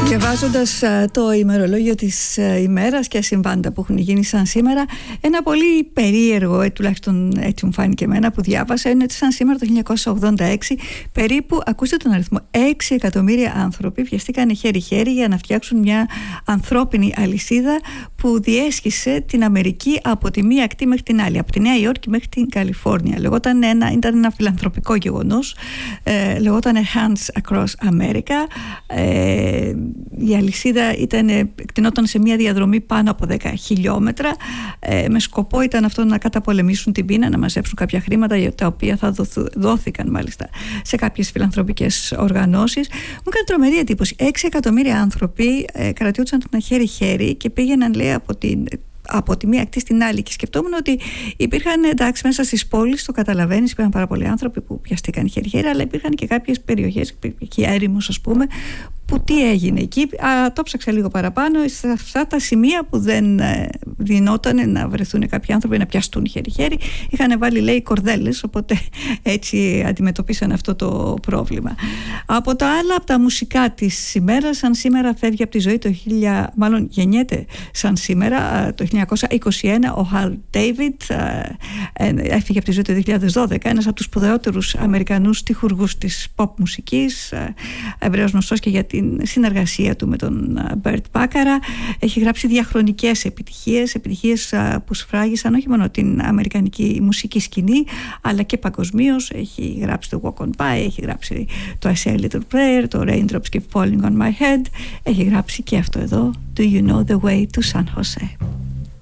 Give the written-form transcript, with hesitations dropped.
Διαβάζοντας το ημερολόγιο της ημέρας και συμβάντα που έχουν γίνει σαν σήμερα, ένα πολύ περίεργο, τουλάχιστον έτσι μου φάνηκε εμένα που διάβασα, είναι ότι σαν σήμερα το 1986 περίπου, ακούστε τον αριθμό, 6 εκατομμύρια άνθρωποι βιαστήκαν χέρι-χέρι για να φτιάξουν μια ανθρώπινη αλυσίδα που διέσχισε την Αμερική από τη μία ακτή μέχρι την άλλη, από τη Νέα Υόρκη μέχρι την Καλιφόρνια. Ήταν ένα φιλανθρωπικό γεγονός, λεγόταν Hands Across America. Η αλυσίδα εκτινόταν σε μια διαδρομή πάνω από 10 χιλιόμετρα, με σκοπό ήταν αυτό να καταπολεμήσουν την πείνα, να μαζέψουν κάποια χρήματα τα οποία θα δόθηκαν μάλιστα σε κάποιες φιλανθρωπικές οργανώσεις. Μου έκανε τρομερή εντύπωση. 6 εκατομμύρια άνθρωποι κρατιόντουσαν χέρι-χέρι και πήγαιναν, λέει, από τη μία ακτή στην άλλη, και σκεφτόμουν ότι υπήρχαν, εντάξει, μέσα στις πόλεις, το καταλαβαίνεις, υπήρχαν πάρα πολλοί άνθρωποι που πιαστήκαν χέρι-χέρι, αλλά υπήρχαν και κάποιες περιοχές, και έρημος ας πούμε, που τι έγινε εκεί. Το ψάξα λίγο παραπάνω, σε αυτά τα σημεία που δεν δινόταν να βρεθούν κάποιοι άνθρωποι να πιαστούν χέρι-χέρι, είχαν βάλει, λέει, κορδέλες, οπότε έτσι αντιμετωπίσαν αυτό το πρόβλημα. Από τα άλλα, από τα μουσικά της ημέρας, σαν σήμερα φεύγει από τη ζωή γεννιέται σαν σήμερα, το 1921 ο Hal David, έφυγε από τη ζωή το 2012, ένας από τους σπουδαιότερους Αμερικανούς στιχουργούς της pop μουσικής, ευρέως γνωστός και για την συνεργασία του με τον Burt Bacharach. Έχει γράψει διαχρονικές επιτυχίες που σφράγισαν όχι μόνο την αμερικανική μουσική σκηνή, αλλά και παγκοσμίως. Έχει γράψει το Walk on By, έχει γράψει το I Say a Little Prayer, το Raindrops Keep Falling on My Head, έχει γράψει και αυτό εδώ, Do You Know the Way to San Jose.